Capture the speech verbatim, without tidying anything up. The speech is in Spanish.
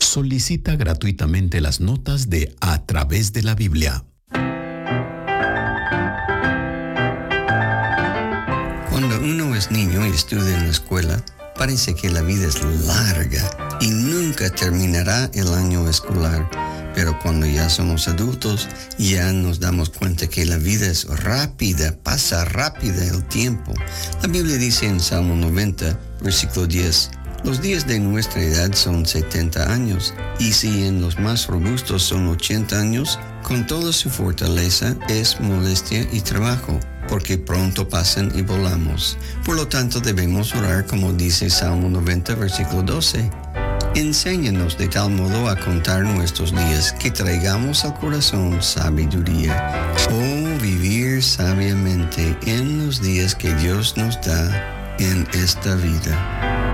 Solicita gratuitamente las notas de A Través de la Biblia. Cuando uno es niño y estudia en la escuela, parece que la vida es larga y nunca terminará el año escolar. Pero cuando ya somos adultos, ya nos damos cuenta que la vida es rápida, pasa rápida el tiempo. La Biblia dice en Salmo noventa, versículo diez, los días de nuestra edad son setenta años, y si en los más robustos son ochenta años, con toda su fortaleza es molestia y trabajo, porque pronto pasan y volamos. Por lo tanto, debemos orar como dice Salmo noventa, versículo doce. Enséñanos de tal modo a contar nuestros días que traigamos al corazón sabiduría. Oh, vivir sabiamente en los días que Dios nos da en esta vida.